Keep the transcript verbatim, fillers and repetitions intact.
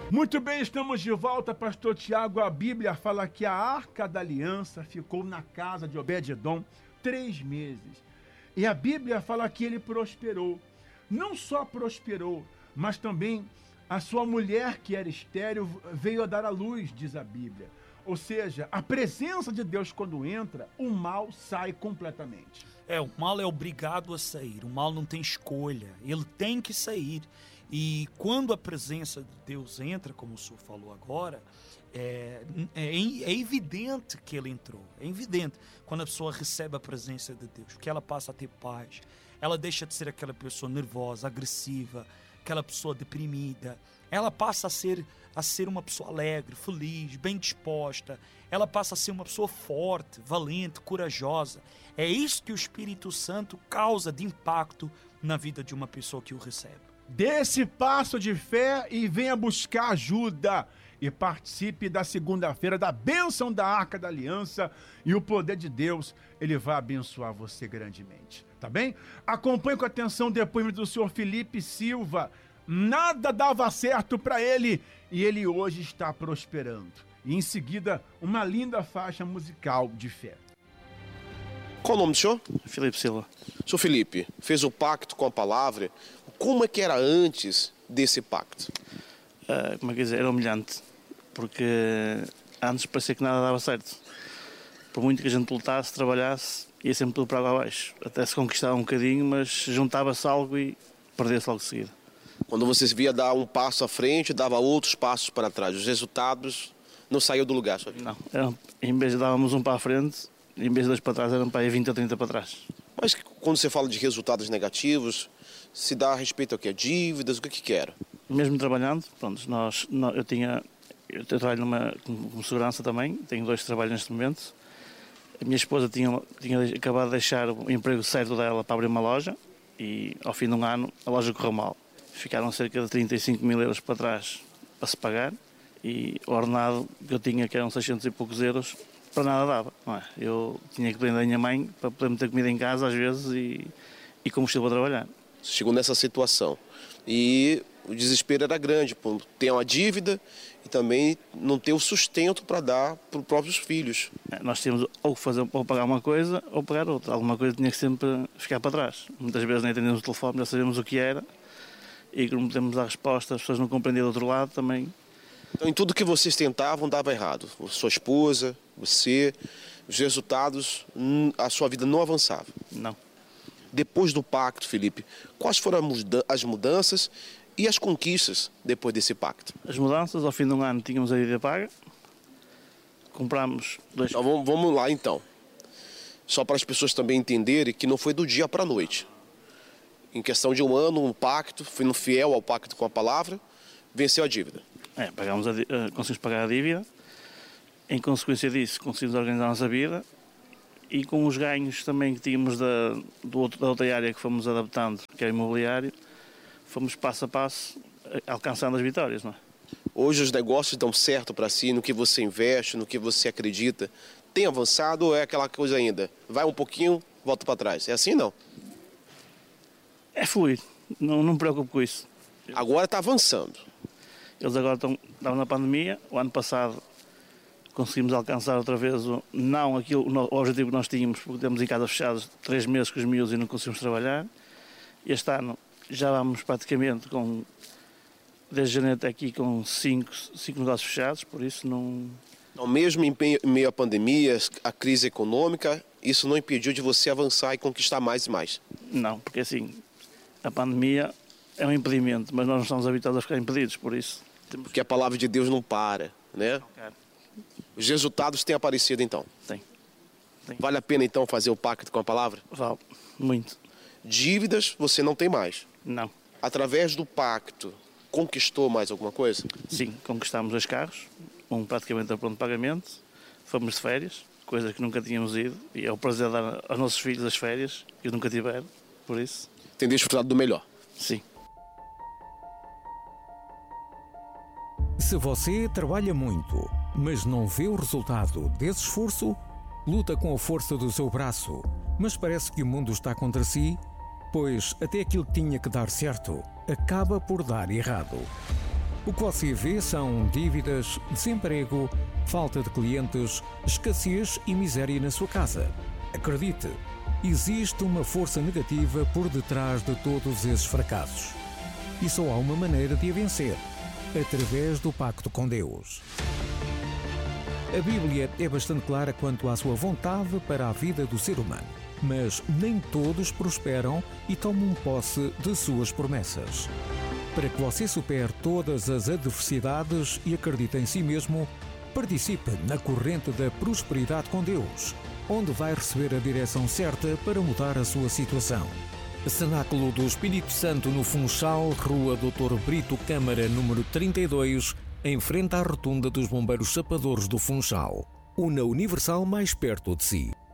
Muito bem, estamos de volta, pastor Tiago. A Bíblia fala que a Arca da Aliança ficou na casa de Obed-edom três meses. E a Bíblia fala que ele prosperou. Não só prosperou, mas também a sua mulher, que era estéril, veio a dar à luz, diz a Bíblia. Ou seja, a presença de Deus quando entra, o mal sai completamente. É, o mal é obrigado a sair, o mal não tem escolha, ele tem que sair. E quando a presença de Deus entra, como o senhor falou agora, é, é, é evidente que ele entrou, é evidente. Quando a pessoa recebe a presença de Deus, que ela passa a ter paz, ela deixa de ser aquela pessoa nervosa, agressiva, aquela pessoa deprimida, ela passa a ser, a ser uma pessoa alegre, feliz, bem disposta, ela passa a ser uma pessoa forte, valente, corajosa. É isso que o Espírito Santo causa de impacto na vida de uma pessoa que o recebe. Dê esse passo de fé e venha buscar ajuda e participe da segunda-feira da bênção da Arca da Aliança, e o poder de Deus, ele vai abençoar você grandemente, tá bem? Acompanhe com atenção o depoimento do senhor Felipe Silva. Nada dava certo para ele e ele hoje está prosperando. E em seguida, uma linda faixa musical de fé. Qual o nome do senhor? Felipe Silva. Senhor Felipe, fez o pacto com a palavra. Como é que era antes desse pacto? Uh, como é que dizer, era humilhante, porque antes parecia que nada dava certo. Por muito que a gente lutasse, trabalhasse, ia sempre tudo para água abaixo. Até se conquistava um bocadinho, mas juntava-se algo e perdia-se logo de seguida. Quando você se via dar um passo à frente, dava outros passos para trás. Os resultados não saíam do lugar, só. Não, era, em vez de dávamos um para a frente, em vez de dois para trás, eram para aí vinte ou trinta para trás. Mas quando você fala de resultados negativos, se dá a respeito ao que? Dívidas, o que que era? Mesmo trabalhando, pronto, nós, nós, eu tinha, eu trabalho numa, como segurança também, tenho dois trabalhos neste momento. A minha esposa tinha, tinha acabado de deixar o emprego certo dela para abrir uma loja e ao fim de um ano a loja correu mal. Ficaram cerca de trinta e cinco mil euros para trás para se pagar e o ordenado que eu tinha, que eram seiscentos e poucos euros, para nada dava. Não é? Eu tinha que prender a minha mãe para poder meter comida em casa às vezes e, e combustível para trabalhar. Chegou nessa situação e o desespero era grande, por ter uma dívida e também não ter o sustento para dar para os próprios filhos. Nós tínhamos ou fazer ou pagar uma coisa ou pagar outra. Alguma coisa tinha que sempre ficar para trás. Muitas vezes nem atendemos o telefone, já sabemos o que era e como podemos dar resposta, as pessoas não compreendiam do outro lado também. Então, em tudo que vocês tentavam dava errado. Sua esposa, você, os resultados, a sua vida não avançava. Não. Depois do pacto, Felipe, quais foram as mudanças e as conquistas depois desse pacto? As mudanças, ao fim de um ano tínhamos a dívida paga, comprámos dois... Então, vamos, vamos lá então, só para as pessoas também entenderem que não foi do dia para a noite. Em questão de um ano, um pacto, fui fiel ao pacto com a palavra, venceu a dívida. É, pagámos a, conseguimos pagar a dívida, em consequência disso conseguimos organizar a nossa vida. E com os ganhos também que tínhamos da, do outro, da outra área que fomos adaptando, que é o imobiliário, fomos passo a passo alcançando as vitórias, não é? Hoje os negócios dão certo para si, no que você investe, no que você acredita. Tem avançado ou é aquela coisa ainda? Vai um pouquinho, volta para trás. É assim não? É fluido, não, não me preocupo com isso. Agora está avançando. Eles agora estão, estavam na pandemia, o ano passado conseguimos alcançar outra vez o, não aquilo, o objetivo que nós tínhamos, porque temos em casa fechados três meses com os miúdos e não conseguimos trabalhar. Este ano já vamos praticamente com, desde janeiro até aqui, com cinco, cinco negócios fechados, por isso não... Então, mesmo em meio à pandemia, a crise econômica, isso não impediu de você avançar e conquistar mais e mais? Não, porque assim, a pandemia é um impedimento, mas nós não estamos habituados a ficar impedidos, por isso... Porque a palavra de Deus não para, né? Não quero. Os resultados têm aparecido, então? Tem. Tem. Vale a pena, então, fazer o pacto com a palavra? Vale, muito. Dívidas você não tem mais? Não. Através do pacto, conquistou mais alguma coisa? Sim, conquistámos dois carros, um praticamente a pronto pagamento, fomos de férias, coisas que nunca tínhamos ido, e é o prazer de dar aos nossos filhos as férias, que nunca tiveram, por isso. Tem desfrutado do melhor? Sim. Se você trabalha muito, mas não vê o resultado desse esforço, luta com a força do seu braço, mas parece que o mundo está contra si, pois até aquilo que tinha que dar certo acaba por dar errado. O que você vê são dívidas, desemprego, falta de clientes, escassez e miséria na sua casa. Acredite, existe uma força negativa por detrás de todos esses fracassos. E só há uma maneira de a vencer, através do pacto com Deus. A Bíblia é bastante clara quanto à sua vontade para a vida do ser humano, mas nem todos prosperam e tomam posse de suas promessas. Para que você supere todas as adversidades e acredite em si mesmo, participe na corrente da prosperidade com Deus, onde vai receber a direção certa para mudar a sua situação. Cenáculo do Espírito Santo no Funchal, Rua doutor Brito Câmara, número trinta e dois, em frente à rotunda dos Bombeiros Chapadores do Funchal. Una Universal mais perto de si.